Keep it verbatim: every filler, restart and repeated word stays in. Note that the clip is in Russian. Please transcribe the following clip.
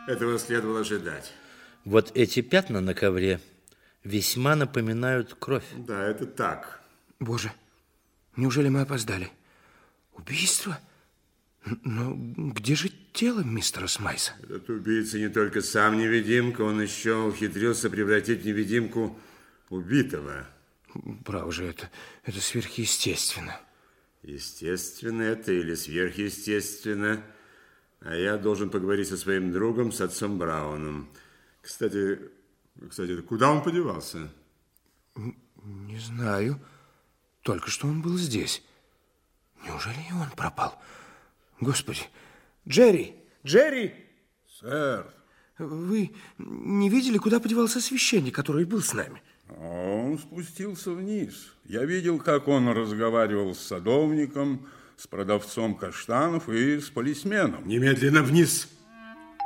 Этого следовало ожидать. Вот эти пятна на ковре весьма напоминают кровь. Да, это так. Боже, неужели мы опоздали? Убийство? Но где же тело мистера Смайса? Этот убийца не только сам невидимка, он еще ухитрился превратить в невидимку убитого. Право же, это, это сверхъестественно. Естественно это или сверхъестественно. А я должен поговорить со своим другом, с отцом Брауном. Кстати, кстати, куда он подевался? Не знаю. Только что он был здесь. Неужели и он пропал? Господи! Джерри! Джерри! Сэр! Вы не видели, куда подевался священник, который был с нами? Он спустился вниз. Я видел, как он разговаривал с садовником, с продавцом каштанов и с полисменом. Немедленно вниз!